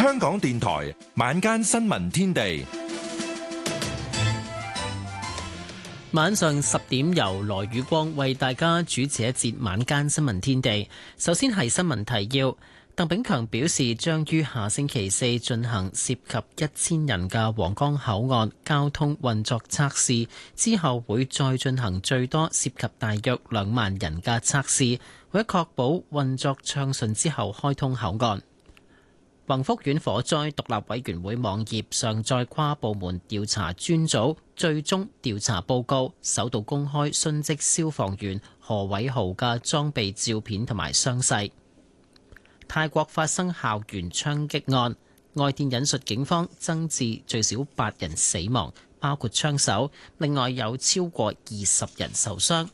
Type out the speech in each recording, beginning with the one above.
香港電台晚間新聞天地， 晚上10點由羅宇光為大家主持一節晚間新聞天地。首先係新聞提要。鄧炳強表示，將於下星期四進行涉及1000人嘅皇崗口岸交通運作測試，之後會再進行最多涉及大約2萬人嘅測試，為確保運作暢順之後開通口岸。宏福苑火災獨立委員會網頁上載跨部門調查專組最終調查報告，首度公開殉職消防員何偉豪嘅裝備照片同埋傷勢。泰國發生校園槍擊案，外電引述警方增至最少8人死亡，包括槍手，另外有超過20人受傷。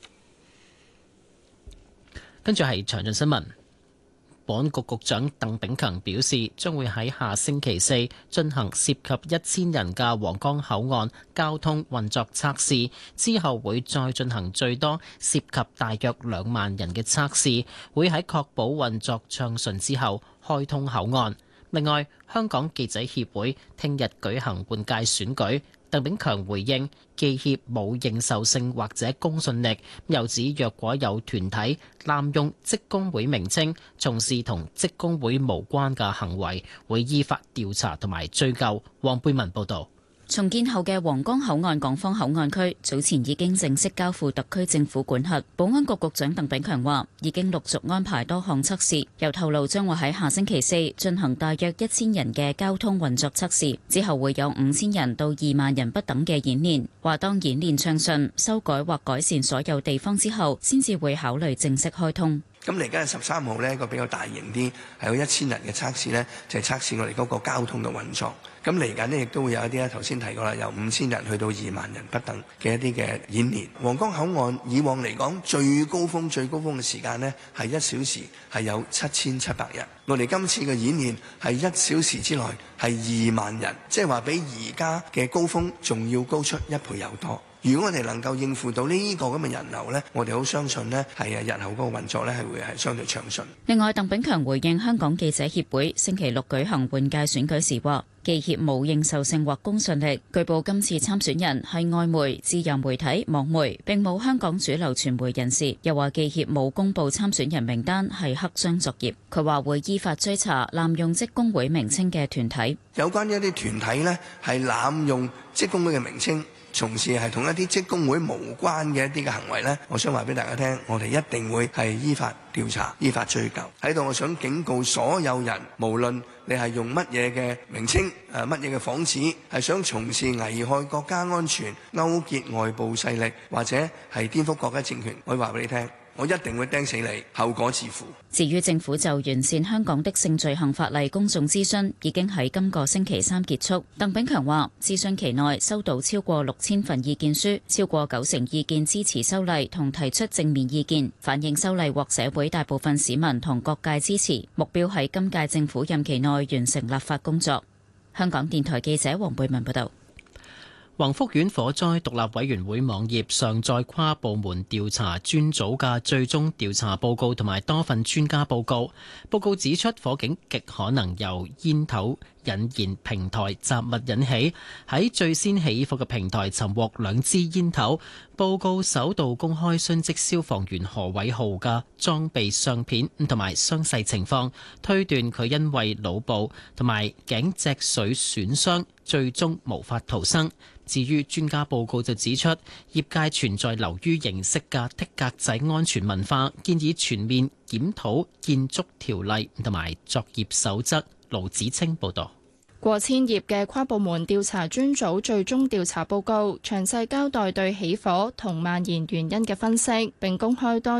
跟住係詳盡新聞。保安局局長鄧炳強表示，將會喺下星期四進行涉及1000人嘅皇崗口岸交通運作測試，之後會再進行最多涉及大約2萬人嘅測試，會喺確保運作暢順之後開通口岸。另外，香港記者協會聽日舉行換屆選舉。鄧炳強回應，記協冇認受性或者公信力，又指若果有團體濫用職工會名稱，從事同職工會無關嘅行為，會依法調查同埋追究。黃貝文報導。 重建後嘅皇崗口岸港方口岸區早前已經正式交付特區政府管轄。保安局局長鄧炳強話，已經陸續安排多項測試，又透露將會喺下星期四進行大約1000人嘅交通運作測試，之後會有5000人到2萬人不等嘅演練。話當演練暢順，修改或改善所有地方之後，先至會考慮正式開通。 咁嚟緊13號呢個比較大型啲，係有1000人嘅測試呢，就係測試我哋嗰個交通嘅運作。咁嚟緊呢，亦都會有一啲咧，頭先提過啦，由5000人去到2萬人不等嘅一啲嘅演練。皇崗口岸以往嚟講最高峰嘅時間呢，係1小時係有7700人。我哋今次嘅演練係1小時之內係2萬人，即係話比而家嘅高峰仲要高出1倍有多。如果我哋能夠應付到呢個咁嘅人流呢，我哋好相信呢係日後嗰個運作呢係會係相對暢順。 另外，鄧炳強回應香港記者協會星期六舉行換屆選舉時話，記協冇認受性或公信力。據報今次參選人係外媒、自由媒體、網媒，並冇香港主流傳媒人士。又話記協冇公布參選人名單係黑箱作業。佢話會依法追查濫用職工會名稱嘅團體。 有關一啲團體呢係濫用職工會嘅名稱，從事係同一啲職工會無關嘅一啲嘅行為呢，我想話俾大家聽，我哋一定會係依法調查、依法追究。喺度我想警告所有人，無論你係用乜嘢嘅名稱、乜嘢嘅幌子，係想從事危害國家安全、勾結外部勢力或者係顛覆國家政權，我話俾你聽，我一定會釘死你，後果自負。 至於政府就完善香港的性罪行法例公眾諮詢，已經喺今個星期三結束。鄧炳強話，諮詢期內收到超過6000份意見書，超過90%意見支持修例同提出正面意見，反映修例獲社會大部分市民同各界支持。目標喺今屆政府任期內完成立法工作。香港電台記者黃貝文報道。 宏福苑火災獨立委員會網頁上載跨部門調查專組嘅最終調查報告同埋多份專家報告。報告指出，火警極可能由煙頭引燃平台雜物引起。喺最先起火嘅平台尋獲2支煙頭。報告首度公開殉職消防員何偉豪嘅裝備相片同埋傷勢情況，推斷佢因為腦部同埋頸脊髓損傷，最終無法逃生。至於專家報告就指出，業界存在流於形式嘅剔格仔安全文化，建議全面檢討建築條例同埋作業守則。盧子清報導。 過千頁嘅跨部門調查專組最終調查報告，詳細交代對起火同蔓延原因嘅分析，並公開多